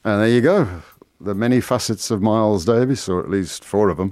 And there you go. The many facets of Miles Davis, or at least 4 of them.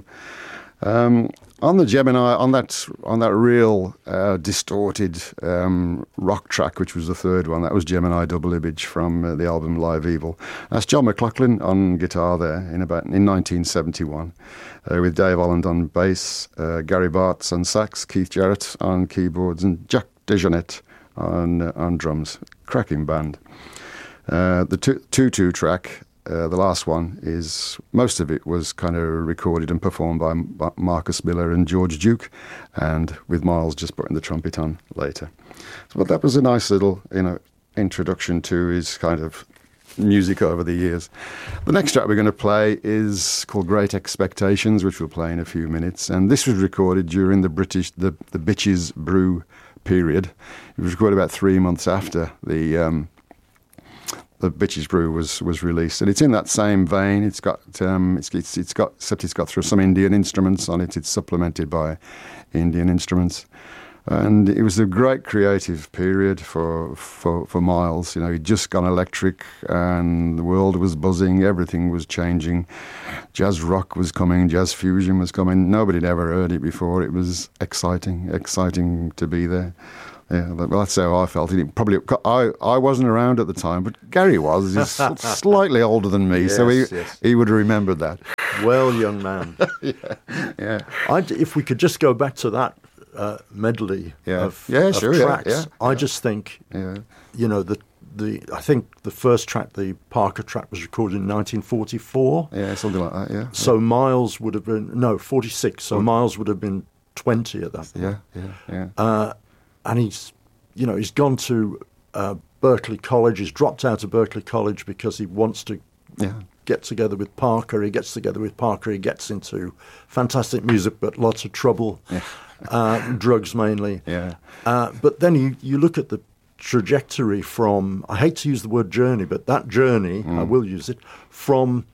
On the Gemini, on that real distorted rock track, which was the 3rd one, that was Gemini Double Image from the album Live Evil. That's John McLaughlin on guitar there in 1971, with Dave Holland on bass, Gary Bartz on sax, Keith Jarrett on keyboards, and Jack DeJohnette on drums. Cracking band. The 2-2 track. The last one most of it was kind of recorded and performed by Marcus Miller and George Duke, and with Miles just putting the trumpet on later. But that was a nice little, introduction to his kind of music over the years. The next track we're going to play is called Great Expectations, which we'll play in a few minutes, and this was recorded during the Bitches Brew period. It was recorded about 3 months after the Bitches Brew was released, and it's in that same vein. It's got except it's got through some Indian instruments on it. It's supplemented by Indian instruments, and it was a great creative period for Miles. He'd just gone electric, and the world was buzzing. Everything was changing. Jazz rock was coming. Jazz fusion was coming. Nobody had ever heard it before. It was exciting to be there. Yeah, well, that's how I felt. I wasn't around at the time, but Gary was. He's slightly older than me, so he would have remembered that. Well, young man. yeah. If we could just go back to that medley of tracks, I just think, I think the first track, the Parker track, was recorded in 1944. Yeah, something like that. Yeah. So Miles would have been 46. So Miles would have been 20 at that point. Yeah. And he's gone to Berkeley College. He's dropped out of Berkeley College because he wants to get together with Parker. He gets together with Parker. He gets into fantastic music, but lots of trouble, drugs mainly. Yeah. But then you look at the trajectory from, I hate to use the word journey, but that journey, I will use it, from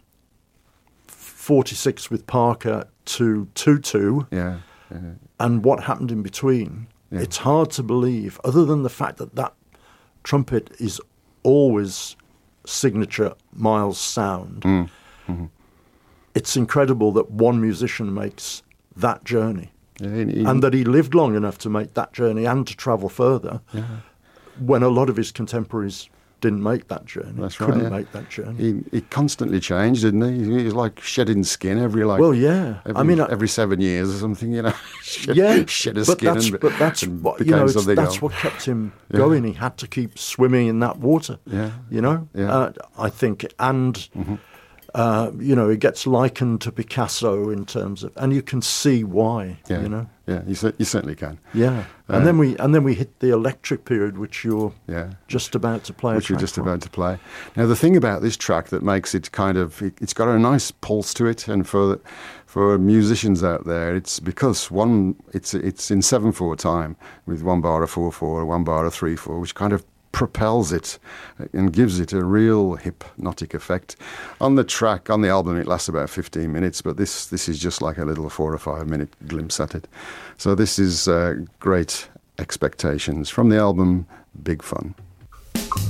46 with Parker to 2-2, and what happened in between. Yeah. It's hard to believe, other than the fact that trumpet is always signature Miles sound. Mm-hmm. It's incredible that one musician makes that journey, and that he lived long enough to make that journey and to travel further, when a lot of his contemporaries didn't make that journey. That's right. Couldn't make that journey. He constantly changed, didn't he? He was like shedding skin every every 7 years or something. Shed his skin. But that's what kept him going. He had to keep swimming in that water. I think, and it gets likened to Picasso in terms of, and you can see why. You certainly can. Yeah, and then we hit the electric period, which you're just about to play. About to play. Now, the thing about this track that makes it it's got a nice pulse to it, and for musicians out there, it's because it's in 7/4 time with 1 bar of 4/4, 1 bar of 3/4, which kind of propels it and gives it a real hypnotic effect. On the album, it lasts about 15 minutes, but this is just like a little 4 or 5 minute glimpse at it. So this is Great Expectations from the album Big Fun.